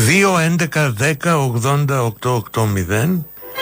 2-11-10-80-880.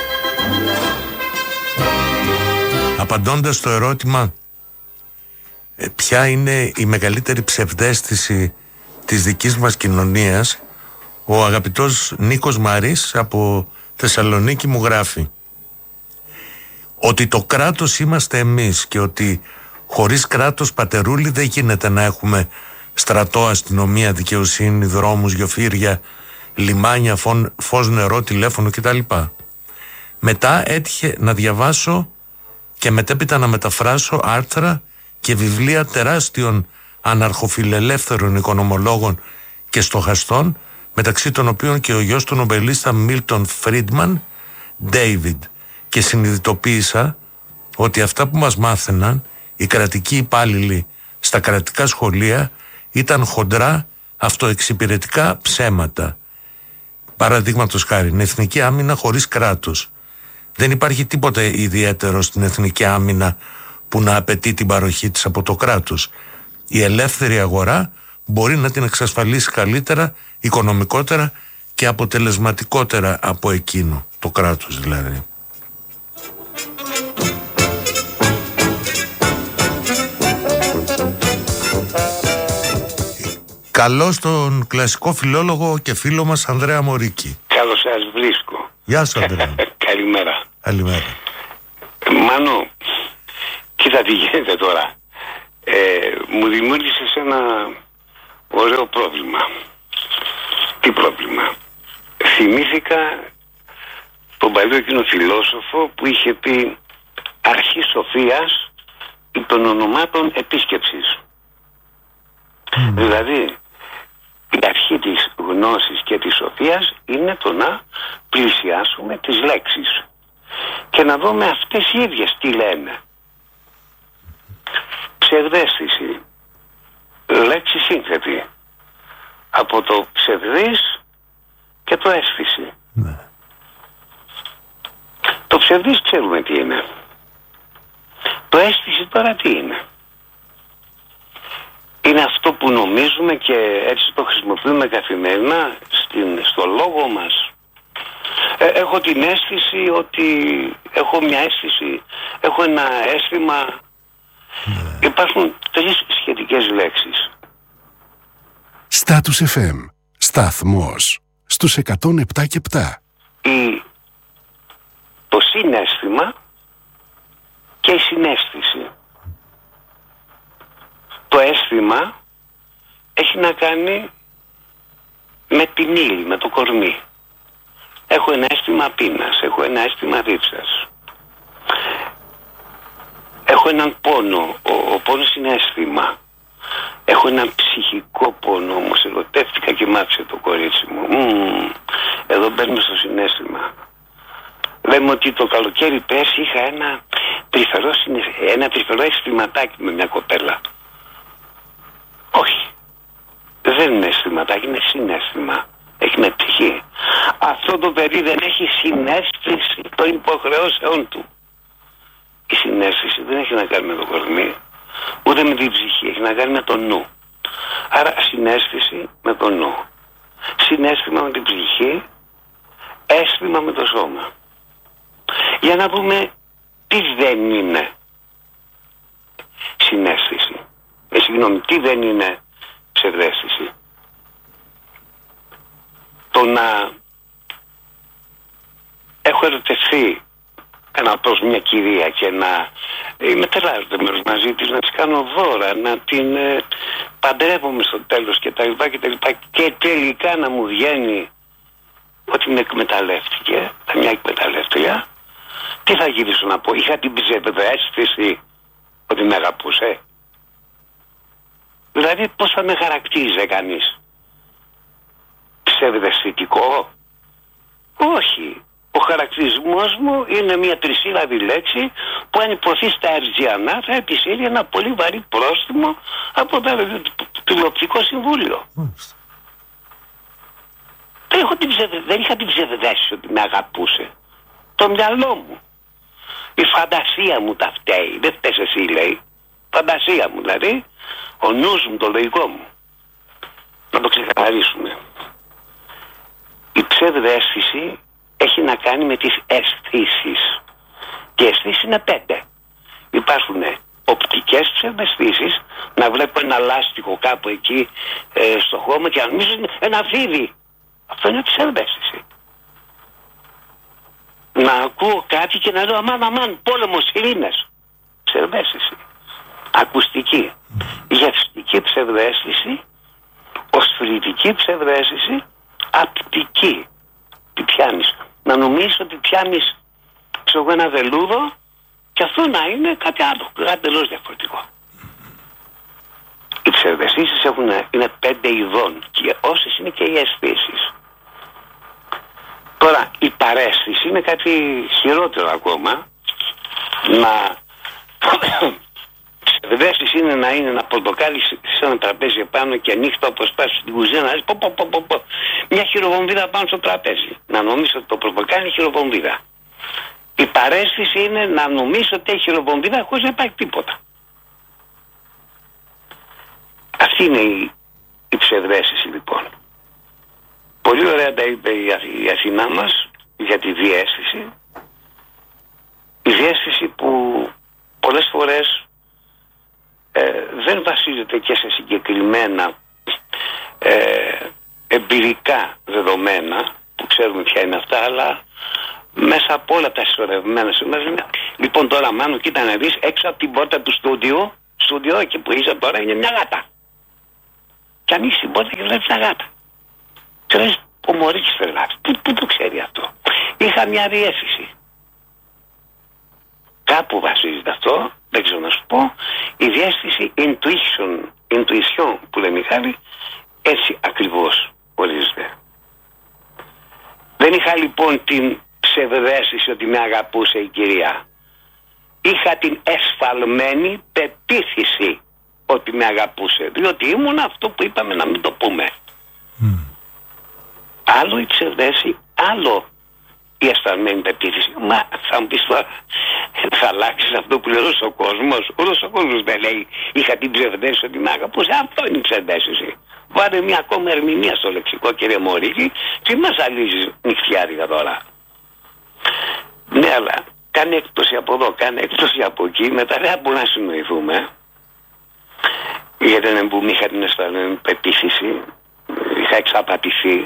Απαντώντας στο ερώτημα ποια είναι η μεγαλύτερη ψευδαίσθηση της δικής μας κοινωνίας, ο αγαπητός Νίκος Μαρής από Θεσσαλονίκη μου γράφει ότι το κράτος είμαστε εμείς και ότι χωρίς κράτος, πατερούλη, δεν γίνεται να έχουμε στρατό, αστυνομία, δικαιοσύνη, δρόμους, γεωφύρια, λιμάνια, φως, νερό, τηλέφωνο κτλ. Μετά έτυχε να διαβάσω και μετέπειτα να μεταφράσω άρθρα και βιβλία τεράστιων αναρχοφιλελεύθερων οικονομολόγων και στοχαστών, μεταξύ των οποίων και ο γιος του νομπελίστα Μίλτον Φρίντμαν, David, και συνειδητοποίησα ότι αυτά που μας μάθαιναν οι κρατικοί υπάλληλοι στα κρατικά σχολεία ήταν χοντρά αυτοεξυπηρετικά ψέματα. Παραδείγματος χάρη, εθνική άμυνα χωρίς κράτος. Δεν υπάρχει τίποτα ιδιαίτερο στην εθνική άμυνα που να απαιτεί την παροχή της από το κράτος. Η ελεύθερη αγορά μπορεί να την εξασφαλίσει καλύτερα, οικονομικότερα και αποτελεσματικότερα από εκείνο, το κράτος δηλαδή. Καλώς τον κλασικό φιλόλογο και φίλο μας Ανδρέα Μωρίκη. Καλώς σας βρίσκω. Γεια σου, Ανδρέα. Καλημέρα. Καλημέρα. Μάνο, κοίτα τι γίνεται τώρα. Μου δημιούργησες ένα ωραίο πρόβλημα. Τι πρόβλημα? Θυμήθηκα τον παλιό εκείνο φιλόσοφο που είχε πει αρχή σοφίας ή των ονομάτων επίσκεψης. Δηλαδή, η αρχή της γνώσης και της σοφίας είναι το να πλησιάσουμε τις λέξεις και να δούμε αυτές οι ίδιες τι λένε. Ψευδαίσθηση, λέξη σύνθετη από το ψευδής και το αίσθηση. Ναι. Το ψευδής ξέρουμε τι είναι. Το αίσθηση τώρα τι είναι? Είναι αυτό που νομίζουμε και έτσι το χρησιμοποιούμε καθημερινά στο λόγο μας. Έχω την αίσθηση ότι έχω μια αίσθηση, έχω ένα αίσθημα. Υπάρχουν τρεις σχετικές λέξεις. Status FM, σταθμός στους 107 και 7. Το συναίσθημα και η συναίσθηση. Το αίσθημα έχει να κάνει με την ύλη, με το κορμί. Έχω ένα αίσθημα πείνας, έχω ένα αίσθημα δίψας. Έχω έναν πόνο, ο πόνος είναι αίσθημα. Έχω έναν ψυχικό πόνο, όμως ερωτεύτηκα και μ' άφησε το κορίτσι μου. Εδώ μπαίνουμε στο συναίσθημα. Λέμε ότι το καλοκαίρι πέρσι είχα ένα τρυφερό αισθηματάκι με μια κοπέλα. Όχι. Δεν είναι αισθηματάκι, είναι συναίσθημα. Έχει με ψυχή. Αυτό το παιδί δεν έχει συναίσθηση των υποχρεώσεων του. Η συναίσθηση δεν έχει να κάνει με το κορμί, ούτε με την ψυχή, έχει να κάνει με το νου. Άρα συναίσθηση με το νου. Συναίσθημα με την ψυχή, αίσθημα με το σώμα. Για να δούμε τι δεν είναι συναίσθηση. Τι δεν είναι ψευδαίσθηση? Το να έχω ερωτευθεί προς μια κυρία και να είμαι τεράστιος μαζί της, να της κάνω δώρα, να την παντρεύομαι στο τέλος και τα λοιπά και τελικά να μου βγαίνει ότι με εκμεταλλεύτηκε, μια εκμεταλλεύτρια. Τι θα γυρίσω να πω? Είχα την ψευδαίσθηση ότι με αγαπούσε? Δηλαδή πώς θα με χαρακτήριζε κανείς? Ψευδαισθητικό? Όχι. Ο χαρακτηρισμός μου είναι μια τρισύλλαβη λέξη που αν υποθεί στα Ερτζιανά θα επισύρει ένα πολύ βαρύ πρόστιμο από το τηλεοπτικό συμβούλιο. Δεν είχα την ψευδαίσθηση ότι με αγαπούσε. Το μυαλό μου. Η φαντασία μου τα φταίει. Δεν φταίς εσύ, λέει. Φαντασία μου δηλαδή. Ο νους μου, το λογικό μου. Να το ξεκαθαρίσουμε. ψευδαίσθηση έχει να κάνει με τις αισθήσεις. Και οι αισθήσεις είναι 5. Υπάρχουν οπτικές ψευδαισθήσεις, να βλέπω ένα λάστιχο κάπου εκεί στο χώμα και να νομίζω ένα φίδι. Αυτό είναι ψευδαίσθηση. Να ακούω κάτι και να λέω αμάν, πόλεμος, ειρήνες. Ψευδαίσθηση. Ακουστική. Γευστική ψευδαίσθηση, οσφαιρητική ψευδαίσθηση, απτική. Τι πιάνεις? Να νομίζεις ότι πιάνεις ένα βελούδο και αυτό να είναι κάτι άλλο, κάτι τελώς διαφορετικό. Οι ψευδαισθήσεις είναι 5 ειδών και όσες είναι και οι αισθήσεις. Τώρα η παραίσθηση είναι κάτι χειρότερο ακόμα. Ψευδαίσθηση είναι να είναι ένα πορτοκάλι σε ένα τραπέζι επάνω και νύχτα όπως πας στην κουζίνα να λες μια χειροβομβίδα πάνω στο τραπέζι. Να νομίζεις ότι το πορτοκάλι είναι χειροβομβίδα. Η παραίσθηση είναι να νομίζεις ότι έχει χειροβομβίδα χωρίς να υπάρχει τίποτα. Αυτή είναι η ψευδαίσθηση λοιπόν. Πολύ ωραία τα είπε η Αθηνά μας για τη διαίσθηση. Η διαίσθηση που πολλές φορές δεν βασίζεται και σε συγκεκριμένα εμπειρικά δεδομένα που ξέρουμε ποια είναι αυτά, αλλά μέσα από όλα τα συσσωρευμένα σήμερα. Λοιπόν τώρα Μάνο κοίτα να δεις, έξω από την πόρτα του στούντιο εκεί που είσαι τώρα είναι μια γάτα. Και ανοίξεις την πόρτα και βλέπεις μια γάτα. Και λες ο Μωρίκης τρελάς. Πού το ξέρει αυτό? Είχα μια διαίσθηση. Κάπου βασίζεται αυτό, δεν ξέρω να σου πω. Η διαίσθηση intuition που λέει Μιχάλη, έτσι ακριβώς ορίζεται. Δεν είχα λοιπόν την ψευδαίσθηση ότι με αγαπούσε η κυρία. Είχα την εσφαλμένη πεποίθηση ότι με αγαπούσε, διότι ήμουν αυτό που είπαμε να μην το πούμε. Άλλο η ψευδαίσθηση, άλλο η εσφαλμένη πεποίθηση. Μα θα μου πεις τώρα, θα αλλάξεις αυτό που λέει ο κόσμος? Όλος ο κόσμος δεν λέει είχα την ψευδαίσθηση ότι με αγαπούσε. Αυτό είναι η ψευδαίσθηση. Βάλε μια ακόμα ερμηνεία στο λεξικό, κύριε Μωρίκη, και μας αλύζεις νυχτιάρικα τώρα. Ναι, αλλά κάνει έκπτωση από εδώ, κάνει έκπτωση από εκεί, μετά δεν μπορούμε να συνοηθούμε. Γιατί δεν που είχα την αισθανμένη πεποίθηση, είχα εξαπατηθεί.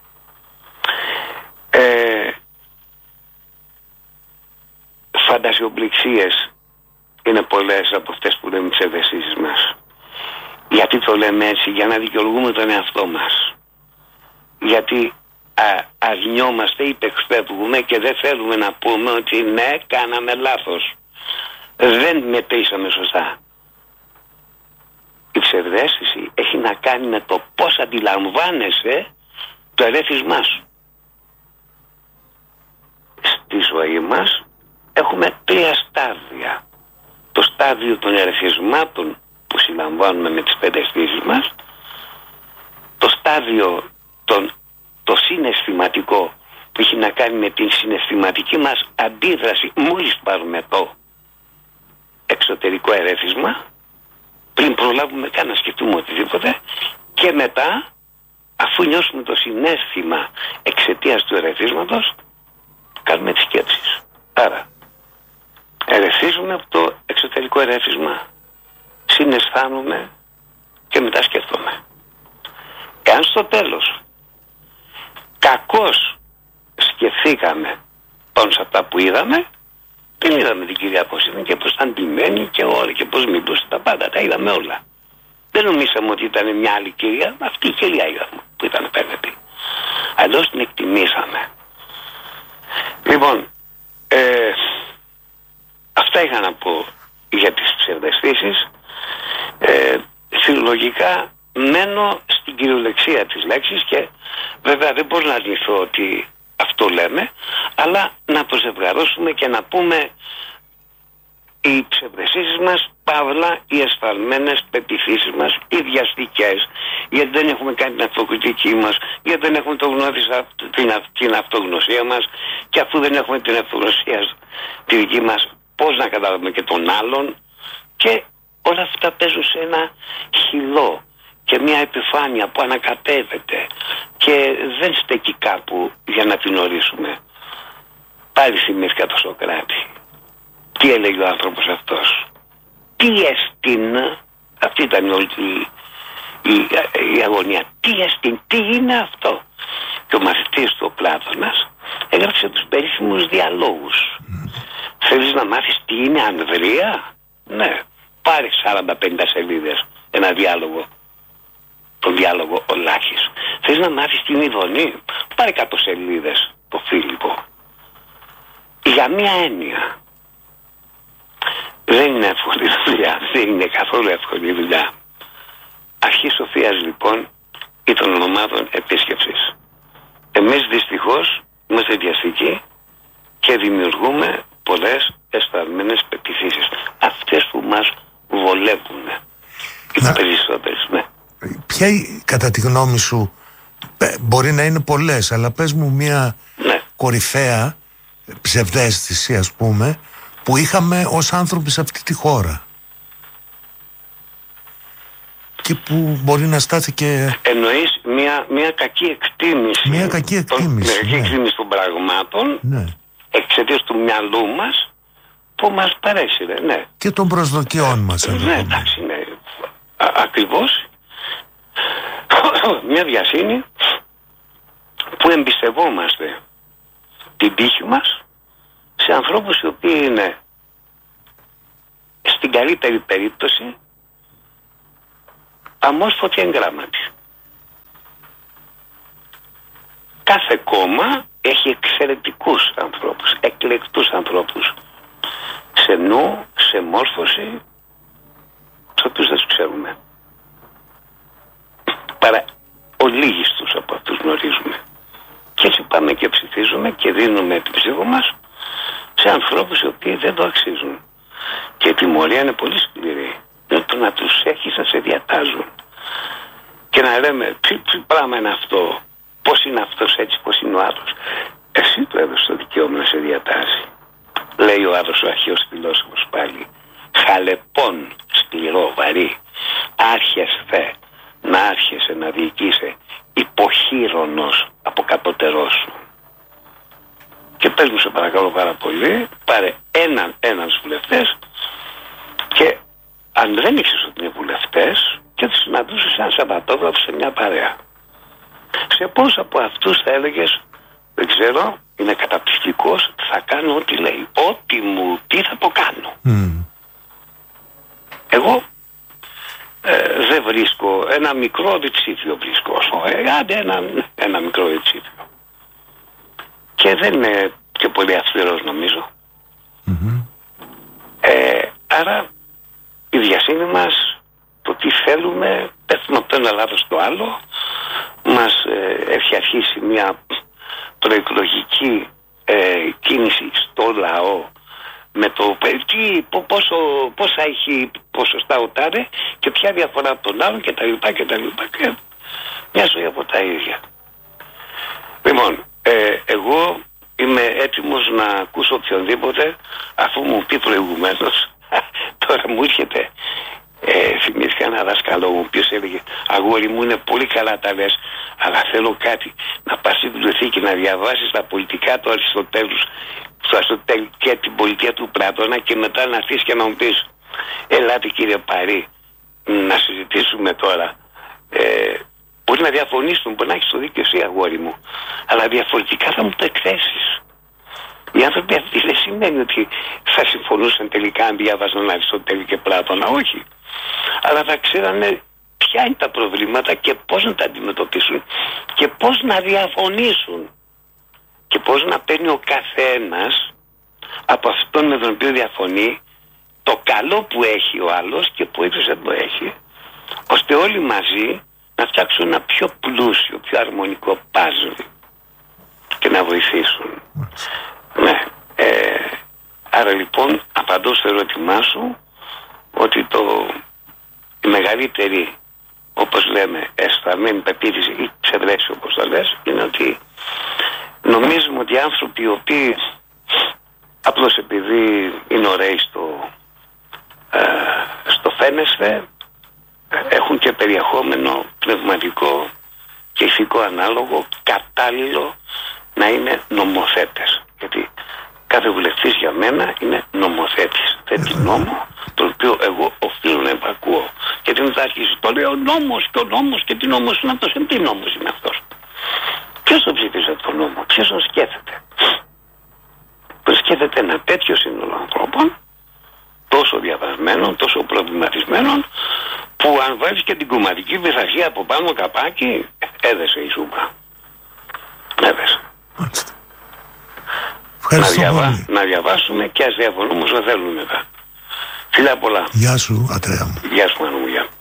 Φαντασιοπληξίες είναι πολλές από αυτές που λέμε τις ευαισθήσεις μας. Γιατί το λέμε έτσι? Για να δικαιολογούμε τον εαυτό μας. Γιατί αρνιόμαστε, υπεκφεύγουμε και δεν θέλουμε να πούμε ότι ναι, κάναμε λάθος. Δεν μετρήσαμε σωστά. Η ψευδαίσθηση έχει να κάνει με το πώς αντιλαμβάνεσαι το ερέθισμά σου. Στη ζωή μας έχουμε 3 στάδια. Το στάδιο των ερεθισμάτων που συλλαμβάνουμε με τις 5 αισθήσεις μας, το στάδιο το συναισθηματικό που έχει να κάνει με την συναισθηματική μας αντίδραση μόλις πάρουμε το εξωτερικό ερέθισμα, πριν προλάβουμε καν να σκεφτούμε οτιδήποτε, και μετά αφού νιώσουμε το συναίσθημα εξαιτίας του ερεθίσματος, κάνουμε τις σκέψεις. Άρα ερεθίζουμε από το εξωτερικό ερέθισμα, συναισθάνουμε και μετά σκεφτούμε. Εάν στο τέλος κακώς σκεφτήκαμε πάνω σε αυτά που είδαμε, δεν είδαμε την κυρία πως ήταν και πως ήταν ντυμένη και όλα και πως μιλούσε, τα πάντα τα είδαμε όλα. Δεν νομίσαμε ότι ήταν μια άλλη κυρία, αυτή η κυρία είδαμε που ήταν απέναντι. Αλλιώς την εκτιμήσαμε. Λοιπόν, αυτά είχα να πω για τις ψευδαισθήσεις. Συλλογικά μένω στην κυριολεξία της λέξης και βέβαια δεν μπορώ να αρνηθώ ότι αυτό λέμε, αλλά να προσευγαρώσουμε και να πούμε οι ψευδαισθήσεις μας, παύλα οι εσφαλμένες πεποιθήσεις μας, οι βιαστικές, γιατί δεν έχουμε κάνει την αυτοκριτική μας, γιατί δεν έχουμε την αυτογνωσία μας, και αφού δεν έχουμε την αυτογνωσία τη δική μας, πώς να καταλάβουμε και τον άλλον, και όλα αυτά παίζουν σε ένα χυλό και μια επιφάνεια που ανακατεύεται και και δεν στέκει κάπου για να την ορίσουμε. Πάλι θυμήθηκα το Σοκράτη. Τι έλεγε ο άνθρωπος αυτός? Τι εστίν? Αυτή ήταν όλη η αγωνία. Τι εστίν? Τι είναι αυτό? Και ο μαθητής του, ο Πλάτωνας, έγραψε τους περίφημους διαλόγους. Θέλεις να μάθεις τι είναι ανδρεία? Ναι. Πάρε 40-50 σελίδες ένα διάλογο. Τον διάλογο ο Λάχης. Θέλεις να μάθεις τι είναι ειδονή? Πάρε 100 σελίδες το Φίλιππο. Για μία έννοια. Δεν είναι εύκολη δουλειά. Δεν είναι καθόλου εύκολη δουλειά. Αρχή σοφίας λοιπόν ή των ονομάτων επίσκεψης. Εμείς δυστυχώς είμαστε βιαστικοί και δημιουργούμε πολλές εσφαλμένες πεποιθήσεις. Αυτές που μας βολεύουν. Οι περισσότερες, ναι. Ποια κατά τη γνώμη σου, μπορεί να είναι πολλές, αλλά πες μου μια κορυφαία ψευδαίσθηση, ας πούμε, που είχαμε ως άνθρωποι σε αυτή τη χώρα και που μπορεί να στάθηκε... Εννοείς μια κακή εκτίμηση. Μια κακή εκτίμηση, εκτίμηση των πραγμάτων, εξαιτίας του μυαλού μας, που μας παρέσυρε, ναι. Και των προσδοκιών μας. Ναι, εντάξει, ναι. Ακριβώς. Μια βιασύνη που εμπιστευόμαστε την τύχη μας σε ανθρώπους οι οποίοι είναι στην καλύτερη περίπτωση αμόρφωτοι εγγράμματοι. Κάθε κόμμα έχει εξαιρετικούς ανθρώπους, εκλεκτούς ανθρώπους, σε νου, σε μόρφωση, τους οποίους δεν τους ξέρουμε. Παρά ολίγιστους από αυτούς γνωρίζουμε. Και έτσι πάμε και ψηφίζουμε και δίνουμε την ψήφο μας σε ανθρώπους οι οποίοι δεν το αξίζουν. Και η τιμωρία είναι πολύ σκληρή. Είναι το να τους έχεις να σε διατάζουν. Και να λέμε τι πράγμα είναι αυτό, πώς είναι αυτός έτσι, πώς είναι ο άλλος. Εσύ του έδωσες το δικαίωμα να σε διατάζει. Λέει ο άλλος ο αρχαίος φιλόσοφος πάλι. Χαλεπών, σκληρό, βαρύ, άρχεσθε να άρχεσαι να διοικείσαι υποχείρονος από κατώτερός σου. Και πες μου σε παρακαλώ πάρα πολύ, πάρε έναν βουλευτές και αν δεν ήξερες ότι είναι βουλευτές και τους συναντούσες σαν Σαββατόβραδο σε μια παρέα. Σε πώς από αυτούς θα έλεγες, δεν ξέρω, είναι καταπληκτικός, θα κάνω ό,τι λέει. Ό,τι μου πει θα το κάνω. Εγώ δεν βρίσκω ένα μικρό διψήφιο βρίσκω. Άντε ένα μικρό διψήφιο. Και δεν είναι και πολύ αυστηρός νομίζω. Άρα η διασύνη μας, το τι θέλουμε, πέφτουμε από το ένα λάθος στο άλλο, μας έχει αρχίσει μια προεκλογική κίνηση στο λαό με το πόσα έχει ποσοστά ο τάδε και ποια διαφορά από τον άλλον και τα λοιπά και μια ζωή από τα ίδια. Λοιπόν, εγώ είμαι έτοιμος να ακούσω οποιονδήποτε, αφού μου πει προηγουμένως. Τώρα μου έρχεται, θυμήθηκα ένα δάσκαλό μου ο οποίος έλεγε, αγόρι μου είναι πολύ καλά τα λες, αλλά θέλω κάτι, να πας στη βιβλιοθήκη να διαβάσεις τα πολιτικά του Αριστοτέλου και την πολιτεία του Πλάτωνα και μετά να αφήσεις και να μου πεις, ελάτε κύριε Παρή να συζητήσουμε τώρα. Μπορεί να διαφωνήσουμε, μπορεί να έχεις το δίκιο εσύ αγόρι μου, αλλά διαφορετικά θα μου το εκθέσεις. Οι άνθρωποι αυτοί δεν σημαίνει ότι θα συμφωνούσαν τελικά αν διάβαζαν Αριστοτέλη και Πλάτωνα, όχι. Αλλά θα ξέρανε ποια είναι τα προβλήματα και πώς να τα αντιμετωπίσουν και πώς να διαφωνήσουν και πώς να παίρνει ο καθένας από αυτόν με τον οποίο διαφωνεί το καλό που έχει ο άλλος και που ίσως δεν το έχει, ώστε όλοι μαζί να φτιάξουν ένα πιο πλούσιο, πιο αρμονικό παζλ και να βοηθήσουν. Ναι. Άρα λοιπόν απαντώ στο ερώτημά σου ότι η μεγαλύτερη, όπως λέμε, εσφαλμένη πεποίθηση ή ψευδέστηση όπως το λες, είναι ότι νομίζουμε ότι οι άνθρωποι οι οποίοι απλώς επειδή είναι ωραίοι στο φαίνεσθε έχουν και περιεχόμενο πνευματικό και ηθικό ανάλογο ανάλογο, κατάλληλο να είναι νομοθέτες. Γιατί κάθε βουλευτής για μένα είναι νομοθέτης. Θέτει νόμο, το οποίο εγώ οφείλω να υπακούω. Γιατί μετά αρχίζει το λέει ο νόμος και ο νόμος και τι νόμος είναι αυτός. Τι νόμος είναι αυτός. Ποιος το ψηφίζει τον νόμο, ποιος το σκέφτεται. Το σκέφτεται ένα τέτοιο σύνολο ανθρώπων, τόσο διαβασμένων, τόσο προβληματισμένων, που αν βάλεις και την κομματική πειθαρχία από πάνω καπάκι, έδεσε η σούπα. Έδεσε. Να διαβάσουμε και ας διαφωνούμε όσο θέλουμε μετά. Φιλιά πολλά. Γεια σου, Ατρέα μου. Γεια σου, Μάνου μου, γεια.